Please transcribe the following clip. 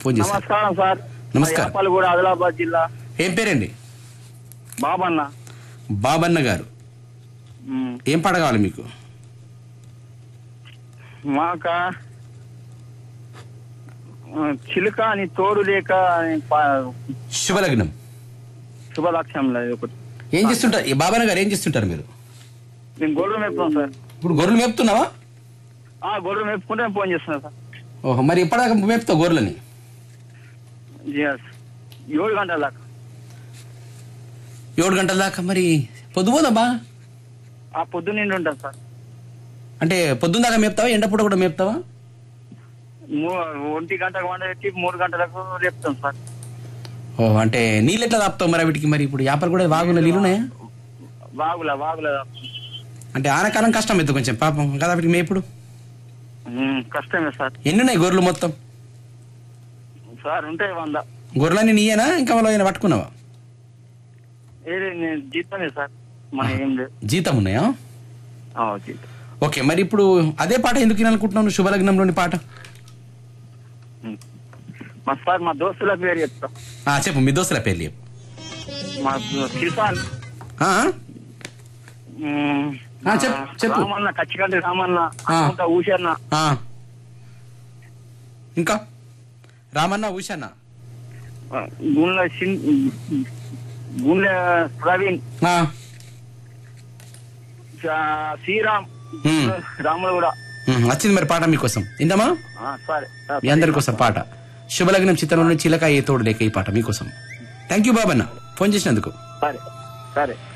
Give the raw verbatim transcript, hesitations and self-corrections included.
Phone చేశారు. నమస్కారం sir. నమస్కారం. కూడా ఆదిలాబాద్ జిల్లా. ఏం పేరండి? బాబన్న. బాబన్న గారు, ఏం పాట కావాలి మీకు? మాక చిలుక అని తోడు లేక శుభలగ్నం. శుభలక్ష్యం లేదు ఒకటి. ఏం చేస్తుంటారు ఈ బాబన్న గారు? ఏం చేస్తుంటారు మీరు? నేను గొర్రెలు మేపుతాం సార్. ఇప్పుడు గొర్రెలు మేపుతున్నావా? గొర్రెలు మేపుకుంటే ఫోన్ చేస్తున్నా సార్. ఓహో, మరి ఎప్పటిదాకా మేపుతావు గొర్రెలని? ఏడు గంటల దాకా. ఏడు గంటల దాకా మరి పొద్దుపోదామా? పొద్దున్న నిండి ఉంటాను సార్. అంటే పొద్దున్న దాకా మేపుతావా, ఎండపూట కూడా మేపుతావా? ఒంటి గంటకు వంట పెట్టి మూడు గంటలకు లేపుతాం సార్. ఓ, అంటే నీళ్ళు ఎట్లా తాపుతావు మరి వీటికి? మరి ఇప్పుడు యాపలు కూడా వాగుల నీళ్ళు ఉన్నాయా? వాగులా వాగులా అంటే ఆనకాలం కష్టం అవుతుంది కొంచెం పాపం కదా వీటికి మేపుడు. కష్టమే సార్. ఎన్ని ఉన్నాయి గొర్రెలు మొత్తం? సార్ ఉంటాయి వంద. గొర్రెలన్నీ నీయేనా ఇంకా వాళ్ళు పట్టుకున్నావా? జీతమే సార్, మన ఏం లేదు. జీతం ఉన్నాయా? జీతం. ఓకే, మరి ఇప్పుడు అదే పాట ఎందుకు వినాలనుకుంటున్నాను, శుభలగ్నంలోని పాట? మా సార్ మా దోస్తుల పేరు చెప్తా. చెప్పు, మీ దోస్తుల పేర్లు చెప్పు. మా కిసాన్, చెప్పు. రామన్న, కచ్చికంటి రామన్న, ఊషన్న, ఇంకా రామన్న, ఊషన్న, గుండ్ల గుండ్ల ప్రవీణ్, శ్రీరామ్, రాములు కూడా వచ్చింది. మరి పాట మీకోసం ఇందమ్మా, మీ అందరి కోసం పాట. శుభలగ్నం చిత్రంలోని చిలక ఏ తోడు లేక ఈ పాట మీకోసం. థ్యాంక్ యూ బాబన్న, ఫోన్ చేసినందుకు. సరే సరే.